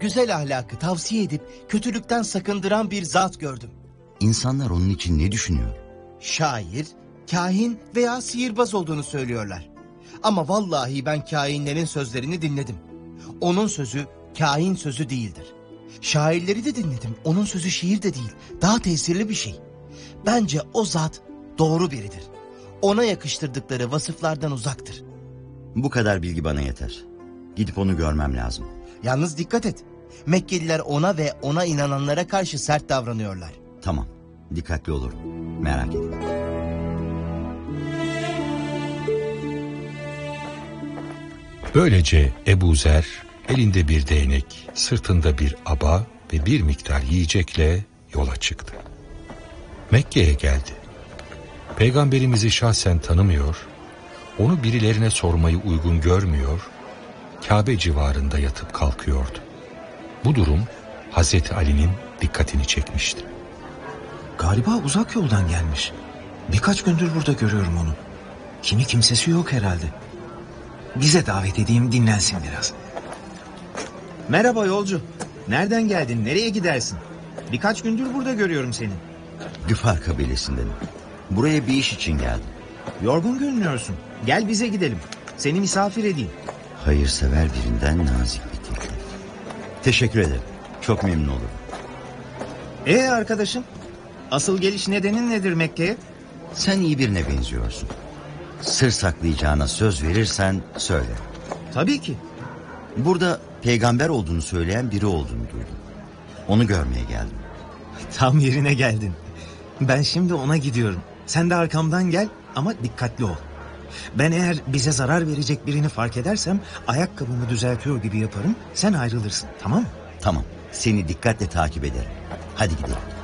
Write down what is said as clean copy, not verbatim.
güzel ahlakı tavsiye edip kötülükten sakındıran bir zat gördüm. İnsanlar onun için ne düşünüyor? Şair, kahin veya sihirbaz olduğunu söylüyorlar. Ama vallahi ben kahinlerin sözlerini dinledim. Onun sözü kahin sözü değildir. Şairleri de dinledim. Onun sözü şiir de değil. Daha tesirli bir şey. Bence o zat doğru biridir. Ona yakıştırdıkları vasıflardan uzaktır. Bu kadar bilgi bana yeter. Gidip onu görmem lazım. Yalnız dikkat et. Mekkeliler ona ve ona inananlara karşı sert davranıyorlar. Tamam, dikkatli olurum. Merak etme. Böylece Ebu Zer elinde bir değnek, sırtında bir aba ve bir miktar yiyecekle yola çıktı. Mekke'ye geldi. Peygamberimizi şahsen tanımıyor, onu birilerine sormayı uygun görmüyor, Kabe civarında yatıp kalkıyordu. Bu durum Hazreti Ali'nin dikkatini çekmişti. Galiba uzak yoldan gelmiş. Birkaç gündür burada görüyorum onu. Kimi kimsesi yok herhalde. Bize davet edeyim, dinlensin biraz. Merhaba yolcu. Nereden geldin? Nereye gidersin? Birkaç gündür burada görüyorum seni. Güfar kabilesindenim. Buraya bir iş için geldim. Yorgun görünüyorsun. Gel bize gidelim. Seni misafir edeyim. Hayırsever birinden nazik bir teklif. Teşekkür ederim. Çok memnun olurum. Arkadaşım, asıl geliş nedenin nedir Mekke'ye? Sen iyi birine benziyorsun. Sır saklayacağına söz verirsen söyle. Tabii ki. Burada peygamber olduğunu söyleyen biri olduğunu duydum. Onu görmeye geldim. Tam yerine geldin. Ben şimdi ona gidiyorum. Sen de arkamdan gel ama dikkatli ol. Ben eğer bize zarar verecek birini fark edersem ayakkabımı düzeltiyor gibi yaparım. Sen ayrılırsın, tamam mı? Tamam, seni dikkatle takip ederim. Hadi gidelim.